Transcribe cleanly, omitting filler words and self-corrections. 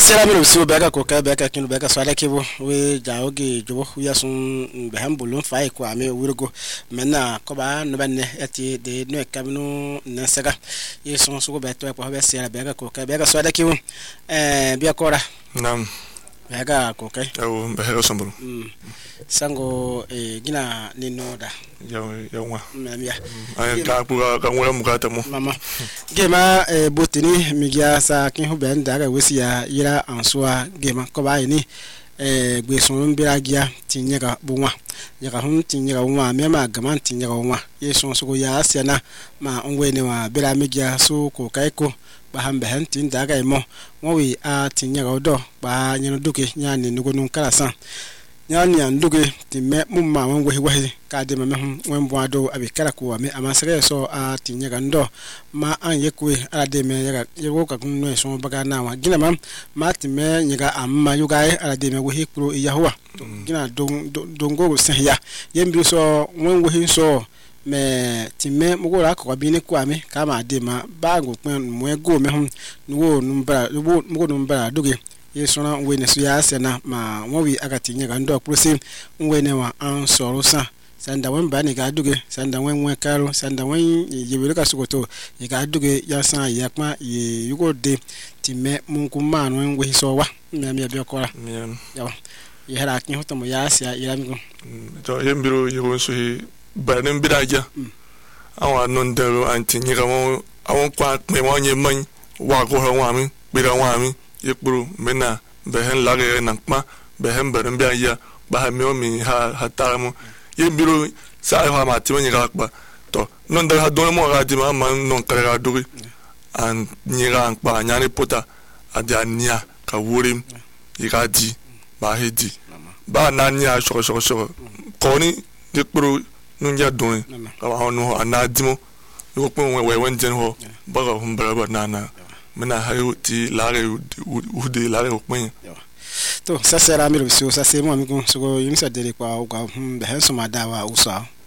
sera mi so beka ko ka beka kinu beka so kibo we jaoge jobo ya sun beham bulun fai ko ame wirgo mena ko ba no banne eti de no kamino na sega ye son so beto ko be sera beka ko ka beka so kibo bia kora nam beka ko kai o behero sombro sango gina ninoda ya wa mamia ay ka ka ngora mukata mo mama gema botini migia sa kin hu ben daga wesia yira ansua gema ko ba ni gbe sun biragia tinyega bunwa yaka hun tinyega bunwa me ma gaman tinyega bunwa ye son so ya asiana ma onwe ni wa bira migia so ko kai ko ba hambe han tin daga mo wi a tinyega odo ba nyino duke nyani nugo nun kala san nyani anduge timme mumma wango hiwahi ka de me wembo ado abikara ko me amasere so a tinyega ndo ma an yekwe ala de me yaga yego ka kunno so baga na wa gina ma timme nyega amma yugai ala de me wo hekro yahwa gina dongo sehya yembi so wengo hin so me timme mugo la ko bi ni kwa me ka ma de ma bago pen mo ego me nuwo numbara mugo numbara duge yesona wene so ya sena ma wowi agati nyega ndo prosim wene wa an sorosa sanda wen bani ga duge sanda wen karo sanda wen yebele ka sugoto ye ga duge ya san yakma ye yugo de timme munku man wen we so wa me be ko ya ye hera kin hoto mo ya sia ira mi to yembiro yego so he banen bidaja awa non dero anti nyega mo awon kwa me mo nyeman wa ko ho wa mi bira wa mi yekburu mena behen lage nakma behen beren biya ba me o mi ha taramo yembiro sa ha ma ti menya akba to non da ha don mo ga di ma non kare ga duri an nyira akpa nyane pota adia nia ka wurim yigadi ba hedi ba na nia so ko ni yekburu nun ya don ka ha no anadimo yo ko we wenjen ho ba ga humbara ba na mena hayo ti lare ude lare okwen to ça sera mi so ça c'est moi mi ko so yimsa dele kwa o ga be hen so ma dawa usa